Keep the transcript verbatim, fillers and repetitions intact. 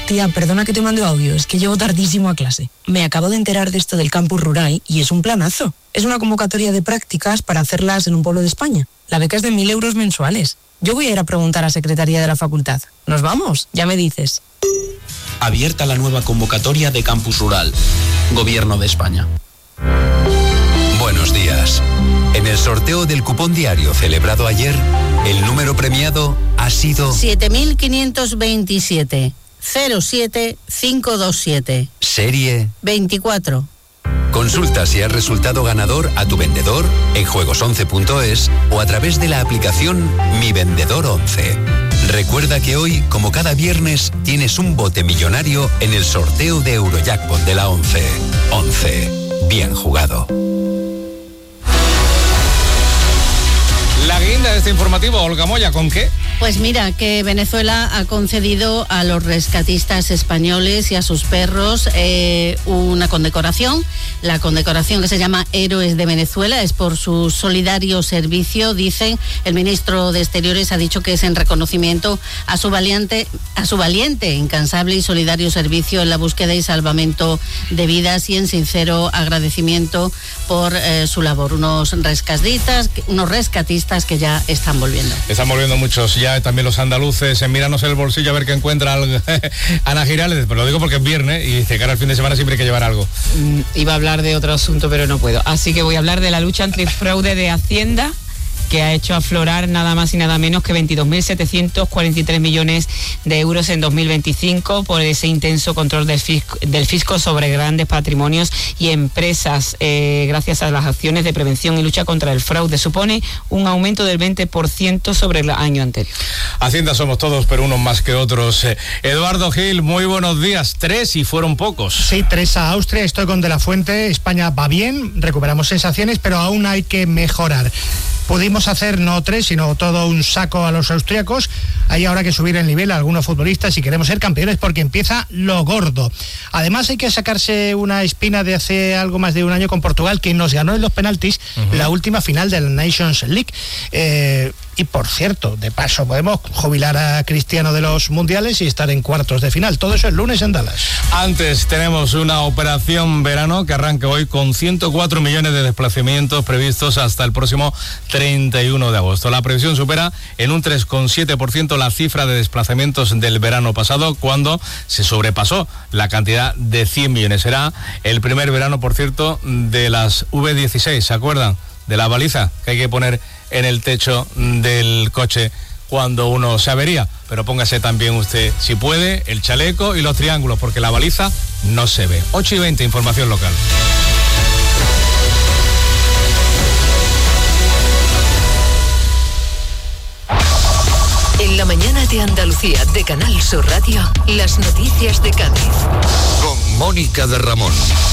Tía, perdona que te mande audio, es que llego tardísimo a clase. Me acabo de enterar de esto del campus rural y es un planazo. Es una convocatoria de prácticas para hacerlas en un pueblo de España. La beca es de mil euros mensuales. Yo voy a ir a preguntar a Secretaría de la Facultad. ¿Nos vamos? Ya me dices. Abierta la nueva convocatoria de campus rural. Gobierno de España. Buenos días. En el sorteo del cupón diario celebrado ayer, el número premiado ha sido siete mil quinientos veintisiete cero siete cinco dos siete. Serie veinticuatro. Consulta si has resultado ganador a tu vendedor en juegos once punto es o a través de la aplicación Mi Vendedor once. Recuerda que hoy, como cada viernes, tienes un bote millonario en el sorteo de Eurojackpot de la once. once. Bien jugado. La guinda de este informativo, Olga Moya, ¿con qué? Pues mira, que Venezuela ha concedido a los rescatistas españoles y a sus perros eh, una condecoración. La condecoración, que se llama Héroes de Venezuela, es por su solidario servicio, dicen. El ministro de Exteriores ha dicho que es en reconocimiento a su valiente, a su valiente, incansable y solidario servicio en la búsqueda y salvamento de vidas y en sincero agradecimiento por eh, su labor. Unos rescatistas, unos rescatistas que ya están volviendo. Están volviendo muchos ya, también los andaluces, en míranos el bolsillo a ver qué encuentra algo. Ana Girales, pero lo digo porque es viernes y dice que ahora el fin de semana siempre hay que llevar algo. Mm, iba a hablar de otro asunto, pero no puedo. Así que voy a hablar de la lucha antifraude de Hacienda, que ha hecho aflorar nada más y nada menos que veintidós mil setecientos cuarenta y tres millones de euros en dos mil veinticinco por ese intenso control del fisco, del fisco sobre grandes patrimonios y empresas, eh, gracias a las acciones de prevención y lucha contra el fraude. Supone un aumento del veinte por ciento sobre el año anterior. Hacienda somos todos, pero unos más que otros. Eh, Eduardo Gil, muy buenos días. Tres y fueron pocos. Sí, tres a Austria, estoy con De la Fuente. España va bien, recuperamos sensaciones, pero aún hay que mejorar. Pudimos hacer no tres, sino todo un saco a los austríacos. Hay ahora que subir el nivel a algunos futbolistas si queremos ser campeones, porque empieza lo gordo. Además hay que sacarse una espina de hace algo más de un año con Portugal, que nos ganó en los penaltis uh-huh. la última final de la Nations League. Eh, y por cierto, de paso podemos jubilar a Cristiano de los mundiales y estar en cuartos de final. Todo eso el lunes en Dallas. Antes tenemos una operación verano que arranca hoy con ciento cuatro millones de desplazamientos previstos hasta el próximo treinta y uno de agosto. La previsión supera en un tres coma siete por ciento la cifra de desplazamientos del verano pasado, cuando se sobrepasó la cantidad de cien millones. Será el primer verano, por cierto, de las V dieciséis, ¿se acuerdan? De la baliza que hay que poner en el techo del coche cuando uno se avería. Pero póngase también usted, si puede, el chaleco y los triángulos, porque la baliza no se ve. ocho y veinte, información local. En la mañana de Andalucía, de Canal Sur Radio, las noticias de Cádiz. Con Mónica de Ramón.